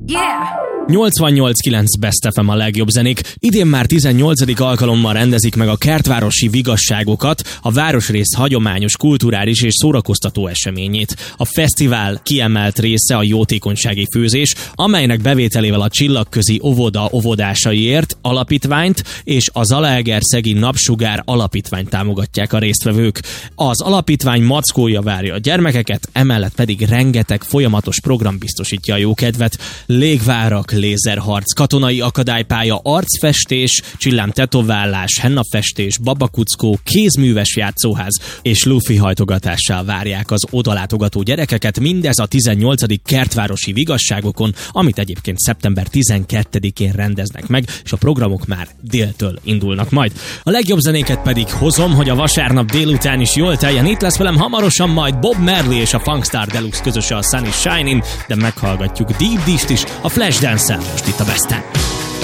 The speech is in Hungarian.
Yeah! 88.9 Best FM a legjobb zenék. Idén már 18. alkalommal rendezik meg a kertvárosi vigasságokat, a városrész hagyományos, kulturális és szórakoztató eseményét. A fesztivál kiemelt része a jótékonysági főzés, amelynek bevételével a Csillagközi óvoda óvodásaiért alapítványt és a Zalaegerszegi Napsugár alapítványt támogatják a résztvevők. Az alapítvány mackója várja a gyermekeket, emellett pedig rengeteg folyamatos program biztosítja a jókedvet. Légvárak, lézerharc, katonai akadálypálya, arcfestés, csillámtetoválás, hennafestés, babakuckó, kézműves játszóház és lufi hajtogatással várják az odalátogató gyerekeket, mindez a 18. kertvárosi vigasságokon, amit egyébként szeptember 12-én rendeznek meg, és a programok már déltől indulnak majd. A legjobb zenéket pedig hozom, hogy a vasárnap délután is jól teljen. Itt lesz velem hamarosan majd Bob Marley és a Funkstar Deluxe közöse a Sun is Shining, de meghallgatjuk Deep Dish-t is a Flashdance-el most itt a Besten.